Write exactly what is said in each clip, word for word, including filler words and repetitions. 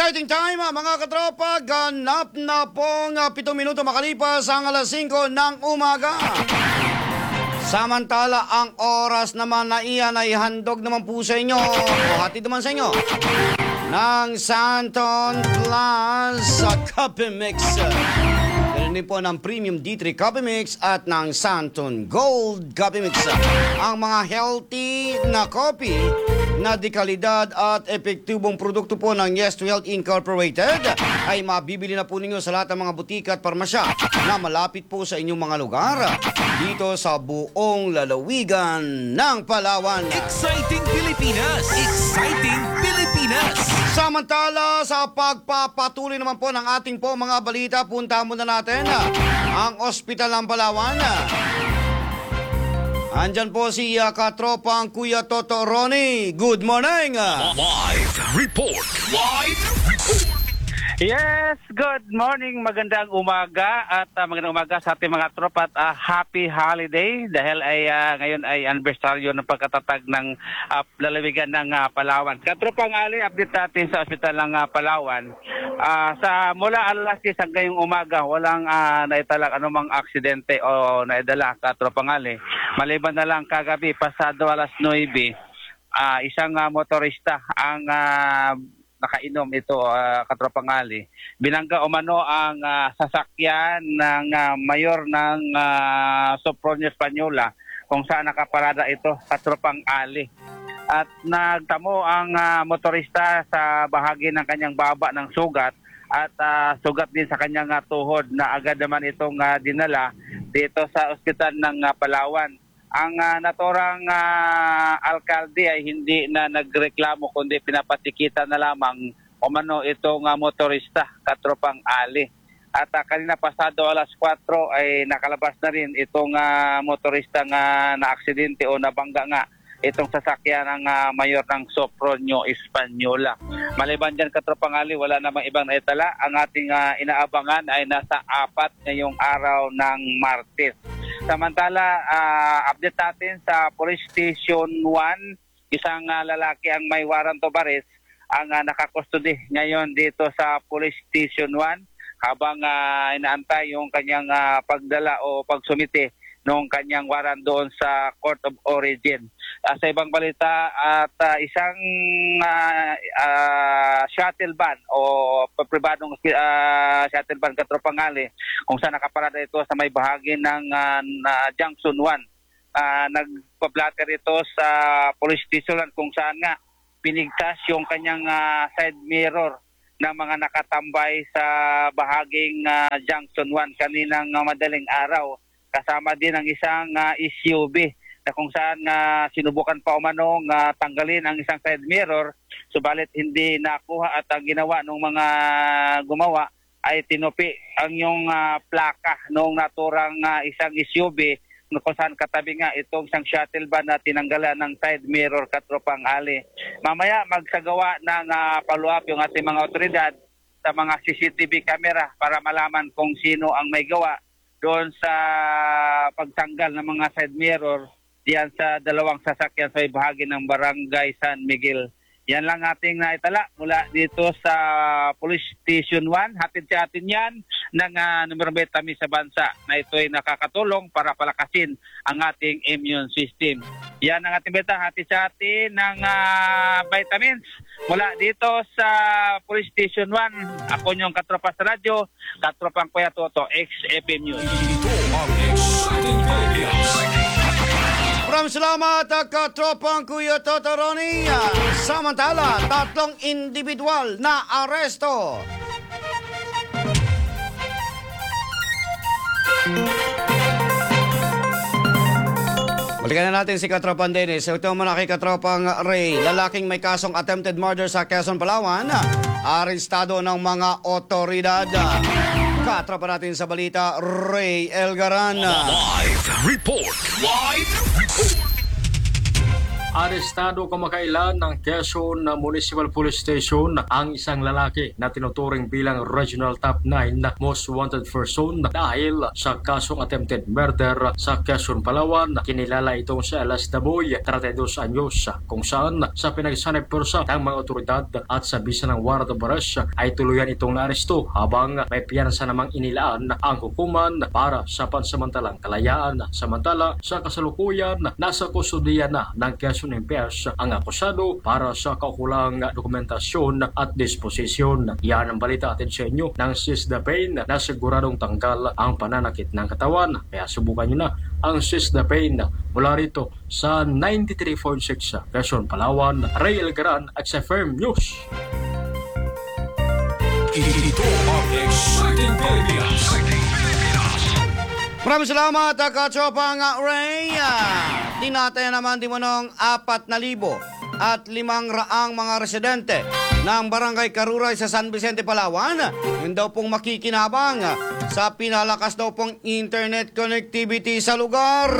Exciting time mga katropa, ganap na pong pitong minuto makalipas ang alas singko ng umaga. Samantala ang oras naman na iyan ay handog naman po sa inyo o hatid naman sa inyo ng Santon Plus Coffee Mix. Ganun din po ng Premium D three Coffee Mix at ng Santon Gold Coffee Mix. Ang mga healthy na coffee na di kalidad at epektibong produkto po ng Yes to Health Incorporated ay mabibili na po ninyo sa lahat ng mga butika at parmasya na malapit po sa inyong mga lugar dito sa buong lalawigan ng Palawan. Exciting Pilipinas! Exciting Pilipinas! Samantala sa pagpapatuloy naman po ng ating po mga balita, punta muna natin ang Ospital ng Palawan. Andyan po si uh, katropang Kuya Toto Ronnie. Good morning! Live report! Live report! Yes, good morning, magandang umaga at uh, magandang umaga sa ating mga tropa at uh, happy holiday dahil ay uh, ngayon ay anniversaryo ng pagkatatag ng uh, lalawigan ng uh, Palawan. Katropang Ali, update natin sa ospital ng uh, Palawan. Uh, sa mula alas diyes hanggang ngayong umaga, walang uh, naitalang anumang aksidente o naidala, katropang Ali. Maliban na lang kagabi, pasado alas nuwebe, uh, isang uh, motorista ang uh, nakainom ito, uh, katropang Ali. Binangga umano ang uh, sasakyan ng uh, mayor ng uh, Sopronio Española kung saan nakaparada ito, katropang Ali. At nagtamo ang uh, motorista sa bahagi ng kanyang baba ng sugat at uh, sugat din sa kanyang uh, tuhod na agad naman itong uh, dinala dito sa ospital ng uh, Palawan. Ang uh, naturang uh, alkalde ay hindi na nagreklamo kundi pinapatikitan na lamang umano itong uh, motorista, katropang Ali. At uh, kanina pasado alas kwatro ay nakalabas na rin itong uh, motorista nga na aksidente o nabangga nga itong sasakyan ng uh, mayor ng Sopronio Española. Maliban dyan, katropang Ali, wala namang ibang naitala. Ang ating uh, inaabangan ay nasa apat ngayong araw ng Martes. Samantala, uh, update natin sa Police Station one, isang uh, lalaki ang may warrant of arrest ang uh, nakakustody ngayon dito sa Police Station one habang uh, inaantay yung kanyang uh, pagdala o pagsumite ng kanyang warrant doon sa Court of Origin. Uh, sa ibang balita at uh, isang uh, uh, shuttle van o pribadong uh, shuttle van, katropang Ali, kung saan nakaparada ito sa may bahagi ng uh, na Junction one. Uh, nagpa-blatter ito sa police station kung saan nga pinigtas yung kanyang uh, side mirror ng mga nakatambay sa bahaging uh, Junction one kaninang uh, madaling araw. Kasama din ang isang uh, S U V na kung saan uh, sinubukan pa umanong uh, tanggalin ang isang side mirror, subalit hindi nakuha at ang ginawa ng mga gumawa ay tinupi ang yung uh, plaka ng naturang uh, isang S U V kung saan katabi nga itong isang shuttle van na tinanggalan ng side mirror, katropang Ali. Mamaya magsagawa ng uh, follow-up yung ating mga otoridad sa mga C C T V camera para malaman kung sino ang may gawa doon sa pagtanggal ng mga side mirror diyan sa dalawang sasakyan sa bahagi ng Barangay San Miguel. Yan lang ating naitala mula dito sa Police Station one. Hatid sa atin yan ng uh, numero vitamins sa bansa na ito ay nakakatulong para palakasin ang ating immune system. Yan ang ating beta, hatid sa atin ng uh, vitamins mula dito sa Police Station one. Ako niyong katropa sa radyo, katropang Kuya Toto, X F M News. Ito ang Exciting Pilipinas. Maraming salamat at katropang Kuya Toto Ronnie. Samantala, tatlong individual na aresto. Balikan na natin si Katropang Dennis. Ito muna kay Katropang Ray. Lalaking may kasong attempted murder sa Quezon, Palawan. Arestado ng mga otoridad. Katropa natin sa balita, Ray Elgaran. Live report! Live report! Arestado kamakailan ng Quezon Municipal Police Station ang isang lalaki na tinuturing bilang Regional Top nine Most Wanted Person dahil sa kasong attempted murder sa Quezon, Palawan. Kinilala itong si Alas Daboy, thirty-two anyos, kung saan sa pinagsanib pursa ng mga otoridad at sa bisa ng warrant of arrest ay tuluyan itong naaresto habang may piyansa namang inilaan ang hukuman para sa pansamantalang kalayaan. Samantala, sa kasalukuyan, nasa kustudiya na ng Quezon M P S ang akusado para sa kaukulang dokumentasyon at disposisyon. Yan ang balita atin sa inyo ng Seize the Pain na siguradong tanggal ang pananakit ng katawan. Kaya subukan nyo na ang Seize the Pain mula rito sa ninety-three point six Quezon, Palawan. Ray Elgaran at sa Firm News. Ito ang Exciting Pilipinas. Maraming salamat, Kachopang Ray. Tinataya naman di mo ng apat na libo at limang raang mga residente ng Barangay Karuray sa San Vicente, Palawan. Yun daw pong makikinabang sa pinalakas daw pong internet connectivity sa lugar.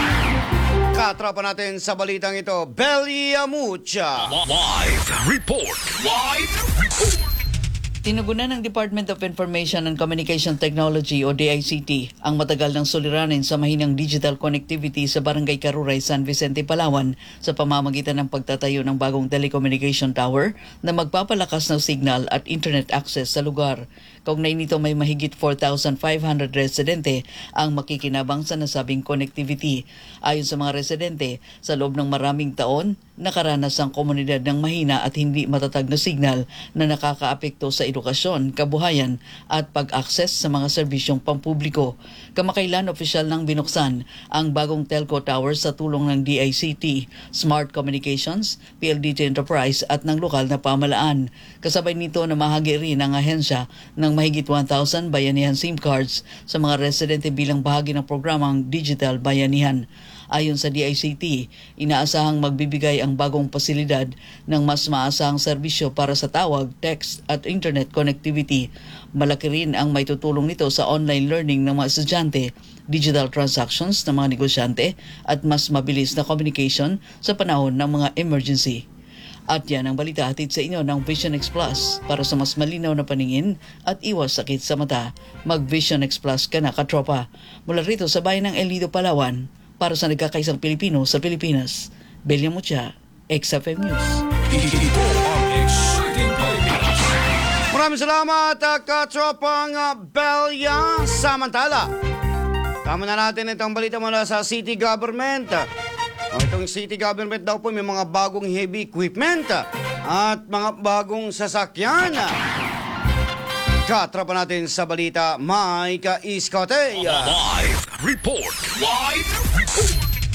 Katropa natin sa balitang ito, Belia Mucha. Live report. Live report. Tinugunan ng Department of Information and Communication Technology o D I C T ang matagal ng suliranin sa mahinang digital connectivity sa Barangay Karuray, San Vicente, Palawan sa pamamagitan ng pagtatayo ng bagong telecommunication tower na magpapalakas ng signal at internet access sa lugar. Kaugnay nito may mahigit four thousand five hundred residente ang makikinabang sa nasabing connectivity. Ayon sa mga residente, sa loob ng maraming taon, nakaranas ang komunidad ng mahina at hindi matatag na signal na nakakaapekto sa edukasyon, kabuhayan at pag-access sa mga serbisyong pampubliko. Kamakailan opisyal nang binuksan ang bagong telco tower sa tulong ng D I C T, Smart Communications, P L D T Enterprise at ng lokal na pamalaan. Kasabay nito na mahagi rin ang ahensya ng mahigit one thousand bayanihan SIM cards sa mga residente bilang bahagi ng programang Digital Bayanihan. Ayon sa D I C T, inaasahang magbibigay ang bagong pasilidad ng mas maasahang serbisyo para sa tawag, text at internet connectivity. Malaki rin ang maitutulong nito sa online learning ng mga estudyante, digital transactions ng mga negosyante at mas mabilis na communication sa panahon ng mga emergency. At yan ang balita hatid sa inyo ng Vision X Plus. Para sa mas malinaw na paningin at iwas sakit sa mata, mag Vision X Plus ka na, katropa. Mula rito sa bayan ng El Nido, Palawan, para sa nagkakaisang Pilipino sa Pilipinas, Belia Mucha, X F M News. Ito ang Exciting Pilipinas. Maraming salamat, Kachopang Belia. Samantala, tama na natin itong balita mula sa City Government. O, itong City Government daw po may mga bagong heavy equipment at mga bagong sasakyan. Katropa natin sa balita, Mike Iskote. Live report. Live report.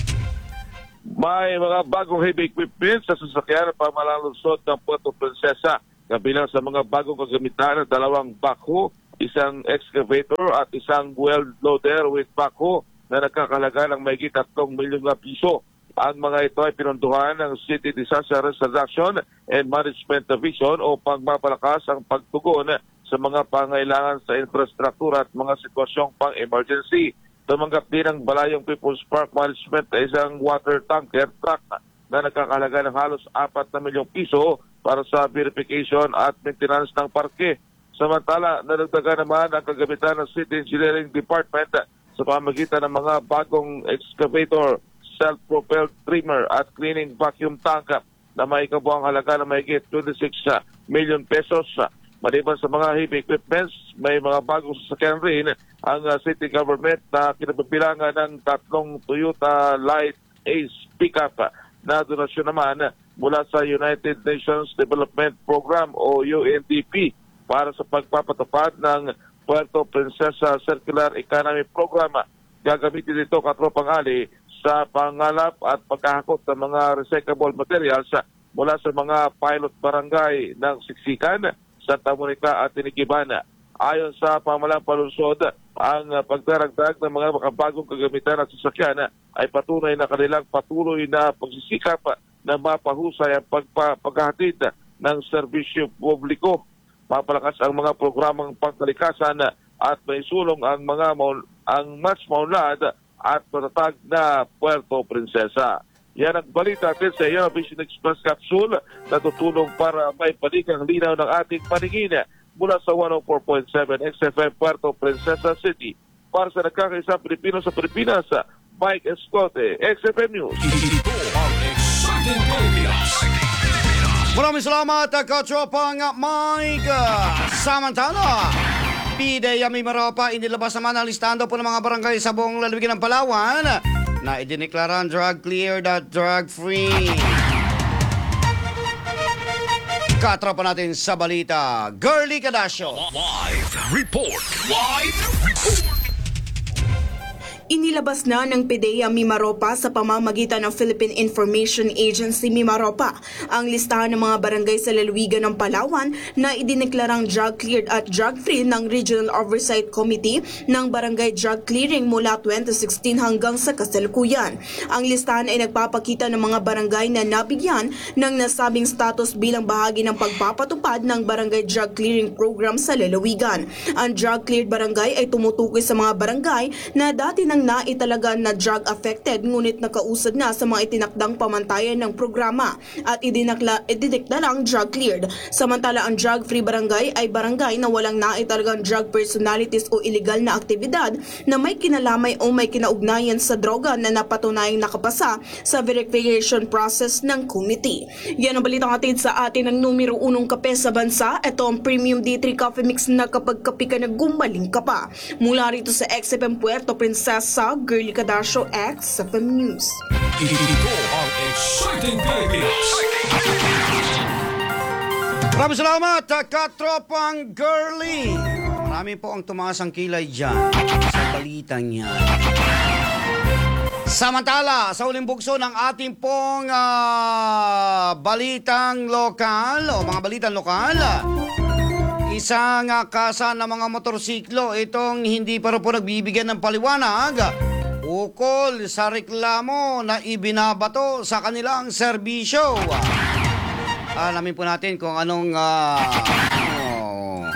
May mga bagong heavy equipment sa sasakyan ng pamalalusot ng Puerto Princesa. Kabilang sa mga bagong kagamitan ng dalawang backhoe, isang excavator at isang well loader with backhoe na nagkakalaga ng mahigit tatlong milyon na piso. Ang mga ito ay pinuntuhan ng City Disaster Reduction and Management Division o pagmapalakas ang pagtugon sa mga pangailangan sa infrastruktura at mga sitwasyong pang-emergency. Tumanggap din ng Balayong People's Park Management na isang water tanker truck na nagkakalaga ng halos apat na milyong piso para sa verification at maintenance ng parke. Samantala, nadagdagan naman ang kagamitan ng City Engineering Department sa pamagitan ng mga bagong excavator, self-propelled trimmer at cleaning vacuum tank na may kabuang halaga na mahigit twenty-six million pesos. Maliban sa mga heavy equipments, may mga bagong sasakyan rin ang uh, city government na kinabibilangan ng tatlong Toyota Light Ace pickup na donasyon naman mula sa United Nations Development Program o U N D P para sa pagpapatupad ng Puerto Princesa Circular Economy Program. Gagamitin dito, katropang ali, sa pangalap at pagkahakot ng mga recyclable materials mula sa mga pilot barangay ng Siksikan, Santa Monica at Tinigiban. Ayon sa pamalang palunsod, ang pagdaragdag ng mga makabagong kagamitan at sasakyan ay patunay na kanilang patuloy na pagsisikap na mapahusay ang pagpa- paghahatid ng serbisyo publiko. Mapalakas ang mga programang pangkalikasan at may sulong ang mga maul- ang mas maunlad at matatag na Puerto Princesa. Yan ang balita natin sa iyo, Vision Express Capsule na tutulong para may palikang linaw ng ating paningin mula sa one oh four point seven X F M Puerto Princesa City. Para sa nagkakaisang Pilipino sa Pilipinas, Mike Escote, X F M News. Ito ang Exciting Pilipinas. Maraming salamat, katropang Mike. Samantala, P D Yami Maropa, inilabas naman ang listando po ng mga barangay sa buong lalawigan ng Palawan na idineklarang drug cleared at drug free. Katropa natin sa balita, Girly Cadasio. Live report. Live report. Inilabas na ng P D E A Mimaropa sa pamamagitan ng Philippine Information Agency Mimaropa ang listahan ng mga barangay sa lalawigan ng Palawan na idineklarang drug-cleared at drug-free ng Regional Oversight Committee ng Barangay Drug Clearing mula twenty sixteen hanggang sa kasalukuyan. Ang listahan ay nagpapakita ng mga barangay na nabigyan ng nasabing status bilang bahagi ng pagpapatupad ng Barangay Drug Clearing Program sa lalawigan. Ang drug-cleared barangay ay tumutukoy sa mga barangay na dati na nang naitalaga na drug affected ngunit nakausad na sa mga itinakdang pamantayan ng programa at idinakla, idineklarang drug cleared. Samantala ang drug free barangay ay barangay na walang naitalagang drug personalities o illegal na aktibidad na may kinalamay o may kinaugnayan sa droga na napatunayang nakapasa sa verification process ng committee. Yan ang balitang atid sa atin ng numero unong kape sa bansa. Ito ang Premium D three Coffee Mix na kapag kape ka na gumaling ka pa. Mula rito sa X F M Puerto Princesa, sa Girly Cadasio, X F M News. Ito ang Exciting Pilipinas. Maraming salamat, katropang Girly. Marami po ang tumaas ang kilay dyan sa balitang yan. Samantala, sa uling bugso ng ating pong uh, balitang lokal o mga balitang lokal, isang uh, kasa ng mga motorsiklo itong hindi pa rin po nagbibigyan ng paliwanag ukol sa reklamo na ibinabato sa kanilang serbisyo. Alamin po natin kung anong uh, oh,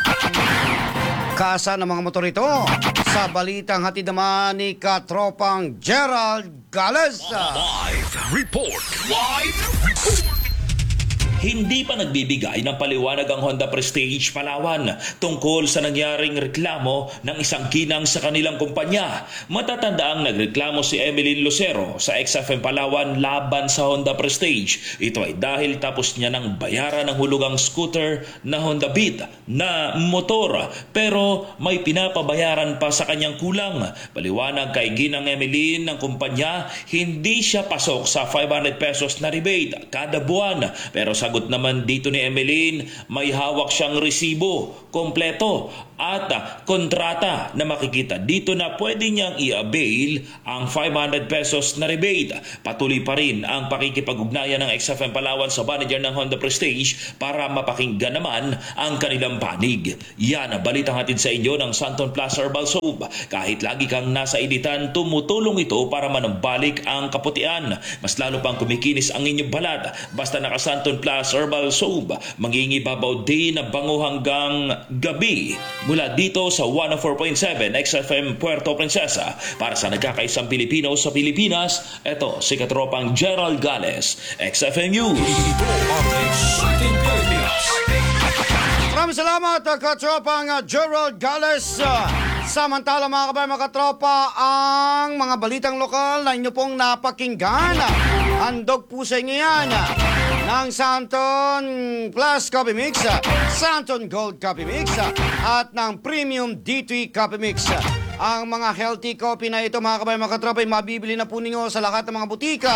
kasa ng mga motor ito sa balitang hatid naman ni katropang Gerald Gales. Live report. Live report. Hindi pa nagbibigay ng paliwanag ang Honda Prestige Palawan tungkol sa nangyaring reklamo ng isang ginang sa kanilang kumpanya. Matatandaang nagreklamo si Emeline Lucero sa X F M Palawan laban sa Honda Prestige. Ito ay dahil tapos niya ng bayaran ng hulugang scooter na Honda Beat na motor pero may pinapabayaran pa sa kanyang kulang. Paliwanag kay ginang Emeline ng kumpanya, hindi siya pasok sa five hundred pesos na rebate kada buwan pero sa sagot naman dito ni Emeline, may hawak siyang resibo, kompleto at uh, kontrata na makikita dito na pwede niyang i-avail ang five hundred pesos na rebate. Patuloy pa rin ang pakikipag-ugnayan ng X F M Palawan sa manager ng Honda Prestige para mapakinggan naman ang kanilang panig. Yan ang balitang hatid sa inyo ng Santon Plus Herbal Soap. Kahit lagi kang nasa editan, tumutulong ito para manambalik ang kaputian. Mas lalo pang kumikinis ang inyong balat. Basta naka Santon Plus Herbal Soap, mangingibabaw din na bango hanggang gabi. Mula dito sa one oh four point seven X F M Puerto Princesa, para sa nagkakaisang Pilipino sa Pilipinas, ito si katropang Gerald Gales, X F M News. Ito ang Exciting Pilipinas. Maraming salamat, katropang Gerald Gales. Samantala mga kabayan, mga katropa, ang mga balitang lokal na inyo pong napakinggan. Handog po sa inyo yan ng Santon Plus Coffee Mix, Santon Gold Coffee Mix, at ng Premium D three Coffee Mix. Ang mga healthy coffee na ito mga kabayan, mga katropa, ay mabibili na po ninyo sa lahat ng mga butika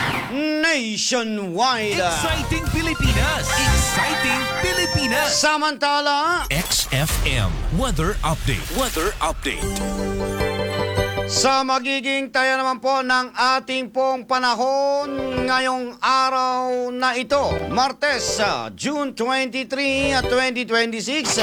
nationwide. Exciting Pilipinas. Exciting Pilipinas. Samantala, X F M Weather Update. Weather Update. sa magiging taya naman po ng ating pong panahon ngayong araw na ito, Martes, ah, June twenty-three, twenty twenty-six.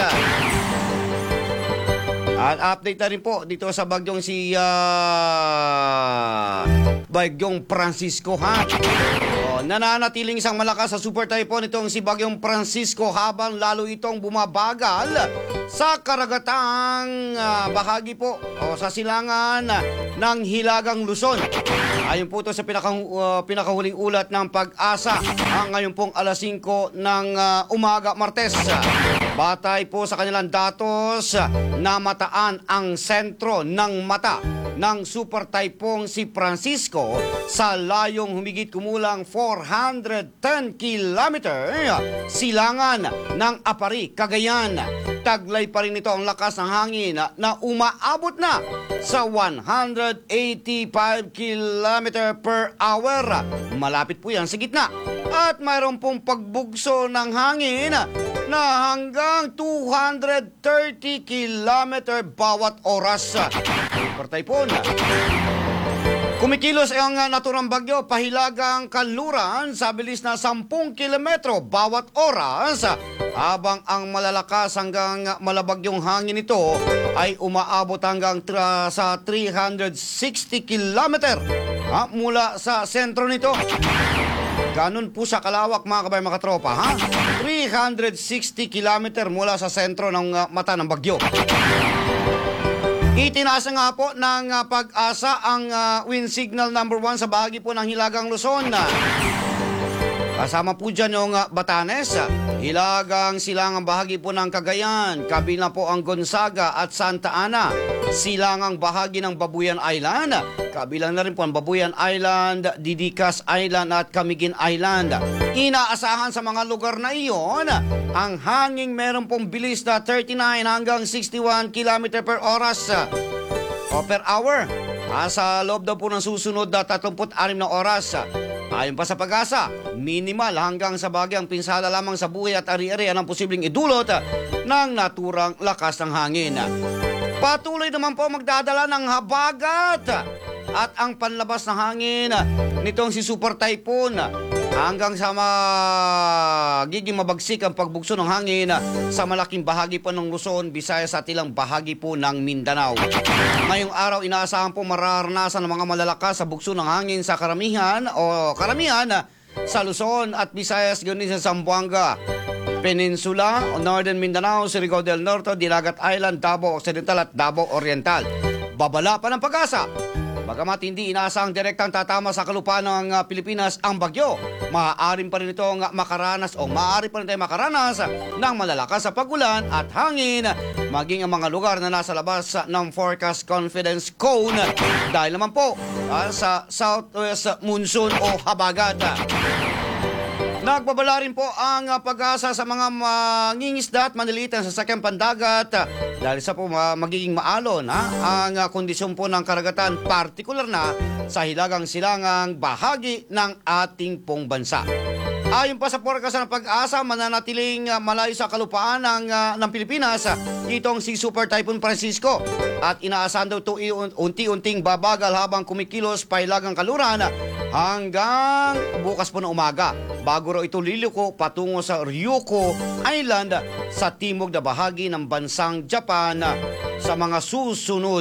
At update na rin po dito sa bagyong si uh, Bagyong Francisco, ha? O, nananatiling isang malakas sa super typhoon itong si Bagyong Francisco habang lalo itong bumabagal sa karagatang ah, bahagi po o sa silangan ng Hilagang Luzon. Ayon po ito sa pinaka, uh, pinakahuling ulat ng Pag-asa ang ngayon pong alas singko ng uh, umaga Martes. Batay po sa kanilang datos, namataan ang sentro ng mata ng super typhoon si Francisco sa layong humigit kumulang four hundred ten kilometer silangan ng Apari, Cagayan. Taglay pa rin ito ang lakas ng hangin na umaabot na sa one hundred eighty-five kilometer per hour. Malapit po yan sa gitna. At mayroon pong pagbugso ng hangin na hanggang two hundred thirty kilometer bawat oras. Super typhoon. Kumikilos ang naturang bagyo pahilagang kanluran sa bilis na ten kilometro bawat oras habang ang malalakas hanggang malabagyong hangin nito ay umaabot hanggang tra- sa three hundred sixty kilometer ha, mula sa sentro nito. Ganun po sa kalawak mga kabay mga tropa, ha? three hundred sixty kilometer mula sa sentro ng uh, mata ng bagyo. Itinasa nga po ng uh, Pag-asa ang uh, wind signal number one sa bahagi po ng Hilagang Luzon. Kasama po dyan yung uh, Batanes, Hilagang silangang bahagi po ng Cagayan, kabilang po ang Gonzaga at Santa Ana, silangang bahagi ng Babuyan Island, kabilang na rin po ang Babuyan Island, Didicas Island at Camiguin Island. Inaasahan sa mga lugar na iyon ang hanging meron pong bilis na thirty-nine hanggang sixty-one kilometer per oras o per hour. Ah, sa loob daw po ng susunod na thirty-six na oras. Ayon pa sa Pag-asa, minimal hanggang sa bagyang pinsala lamang sa buhay at ari-arian ang posibleng idulot ng naturang lakas ng hangin. Patuloy naman po magdadala ng habagat at ang panlabas na hangin nitong si Super Typhoon hanggang sa magiging mabagsik ang pagbugso ng hangin sa malaking bahagi po ng Luzon, Visayas at ilang bahagi po ng Mindanao. Ngayong araw, inaasahan po mararanasan ng mga malalakas sa bugso ng hangin sa karamihan o karamihan sa Luzon at Visayas, ganoon din sa Zamboanga Peninsula, Northern Mindanao, Surigao del Norte, Dinagat Island, Davao Occidental at Davao Oriental. Babala pa ng Pag-asa. Bagamat hindi inaasahang direktang tatama sa kalupaan ng uh, Pilipinas ang bagyo, maaaring pa rin itong uh, makaranas o maaari pa rin tayo makaranas ng malalakas sa pagulan at hangin, maging ang mga lugar na nasa labas uh, ng forecast confidence cone dahil naman po uh, sa southwest monsoon o habagat. Nagbabala rin po ang uh, Pag-asa sa mga mangingisda at maniliit na sasakyang pandagat uh, dahil sa po uh, magiging maalon ha, ang uh, kondisyon po ng karagatan, partikular na sa hilagang silangang bahagi ng ating pong bansa. Ayon pa sa forecast ng Pag-asa, mananatiling uh, malayo sa kalupaan ng, uh, ng Pilipinas uh, itong si Super Typhoon Francisco at inaasahan daw ito unti-unting babagal habang kumikilos pahilagang kaluran uh, hanggang bukas po na umaga bago raw ito liliko patungo sa Ryukyu Island sa timog na bahagi ng bansang Japan sa mga susunod